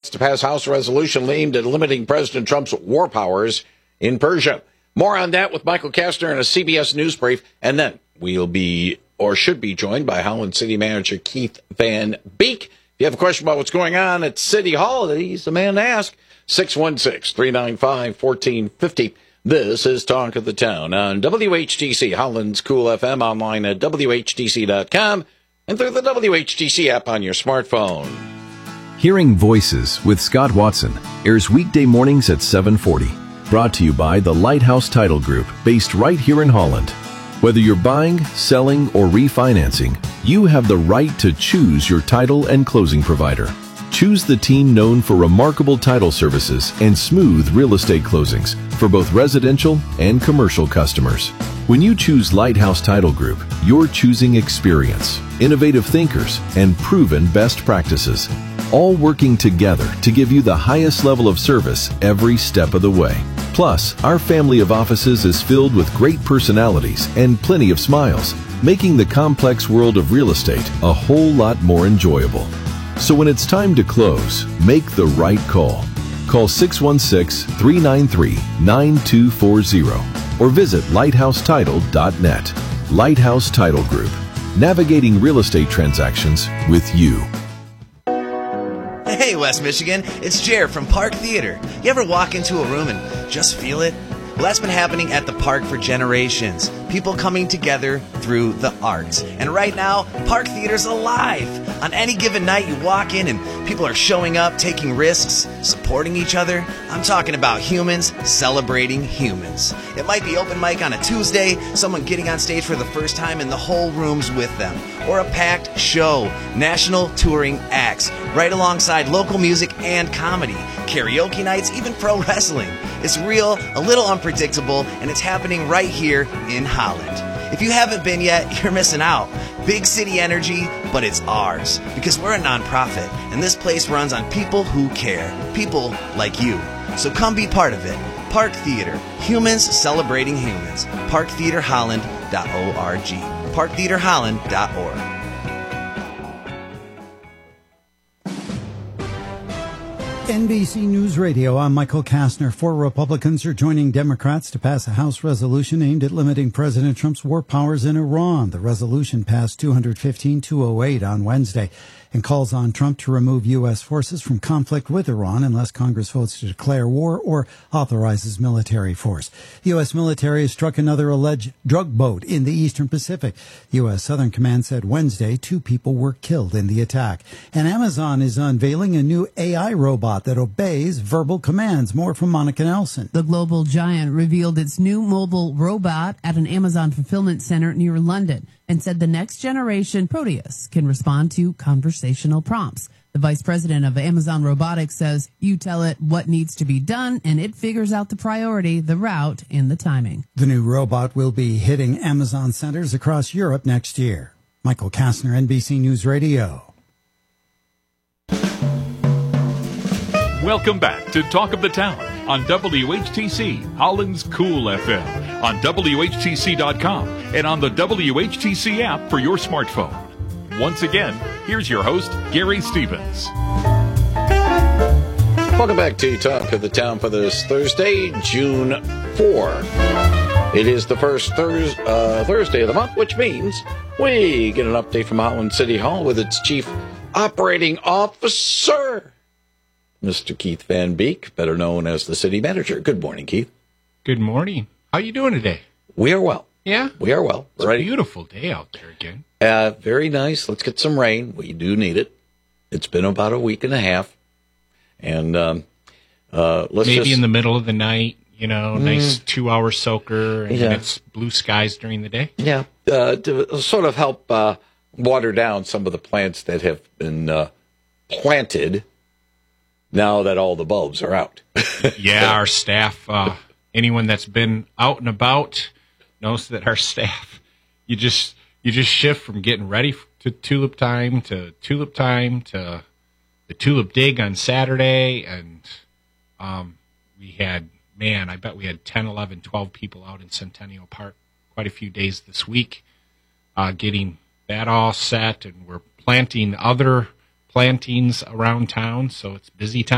to pass House resolution aimed at limiting President Trump's war powers in Persia. More on that with Michael Kastner in a CBS News brief. And then we'll be, or should be, joined by Holland City Manager Keith Van Beek. If you have a question about what's going on at City Hall, he's the man to ask. 616-395-1450. This is Talk of the Town on WHTC, Holland's Cool FM, online at WHTC.com and through the WHTC app on your smartphone. Hearing Voices with Scott Watson airs weekday mornings at 7:40. Brought to you by the Lighthouse Title Group, based right here in Holland. Whether you're buying, selling, or refinancing, you have the right to choose your title and closing provider. Choose the team known for remarkable title services and smooth real estate closings for both residential and commercial customers. When you choose Lighthouse Title Group, you're choosing experience, innovative thinkers, and proven best practices, all working together to give you the highest level of service every step of the way. Plus, our family of offices is filled with great personalities and plenty of smiles, making the complex world of real estate a whole lot more enjoyable. So when it's time to close, make the right call. Call 616-393-9240 or visit lighthousetitle.net. Lighthouse Title Group, navigating real estate transactions with you. Hey, West Michigan, it's Jer from Park Theater. You ever walk into a room and just feel it? Well, that's been happening at the park for generations. People coming together through the arts. And right now, Park Theater's alive. On any given night, you walk in and people are showing up, taking risks, supporting each other. I'm talking about humans celebrating humans. It might be open mic on a Tuesday, someone getting on stage for the first time and the whole room's with them. Or a packed show, national touring acts, right alongside local music and comedy, karaoke nights, even pro wrestling. It's real, a little unpredictable, and it's happening right here in Holland. If you haven't been yet, you're missing out. Big city energy, but it's ours. Because we're a nonprofit, and this place runs on people who care. People like you. So come be part of it. Park Theater. Humans celebrating humans. ParkTheaterHolland.org. ParkTheaterHolland.org. NBC News Radio, I'm Michael Kastner. 4 Republicans are joining Democrats to pass a House resolution aimed at limiting President Trump's war powers in Iran. The resolution passed 215-208 on Wednesday and calls on Trump to remove U.S. forces from conflict with Iran unless Congress votes to declare war or authorizes military force. The U.S. military has struck another alleged drug boat in the Eastern Pacific. The U.S. Southern Command said Wednesday 2 people were killed in the attack. And Amazon is unveiling a new AI robot that obeys verbal commands. More from Monica Nelson. The global giant revealed its new mobile robot at an Amazon fulfillment center near London and said the next generation Proteus can respond to conversational prompts. The vice president of Amazon Robotics says you tell it what needs to be done and it figures out the priority, the route, and the timing. The new robot will be hitting Amazon centers across Europe next year. Michael Kastner, NBC News Radio. Welcome back to Talk of the Town on WHTC, Holland's Cool FM, on WHTC.com, and on the WHTC app for your smartphone. Once again, here's your host, Gary Stevens. Welcome back to Talk of the Town for this Thursday, June 4. It is the first Thursday of the month, which means we get an update from Holland City Hall with its Chief Operating Officer, Mr. Keith Van Beek, better known as the City Manager. Good morning, Keith. Good morning. How you doing today? We are well. Yeah? We are well. It's a beautiful day out there again. Very nice. Let's get some rain. We do need it. It's been about a week and a half. And maybe in the middle of the night, nice 2-hour soaker, and it's blue skies during the day. Yeah, to sort of help water down some of the plants that have been planted now that all the bulbs are out. Yeah, our staff, anyone that's been out and about knows that our staff, you just shift from getting ready to tulip time to the tulip dig on Saturday, and we had, I bet we had 10, 11, 12 people out in Centennial Park quite a few days this week getting that all set, and we're planting other plantings around town, so it's busy time.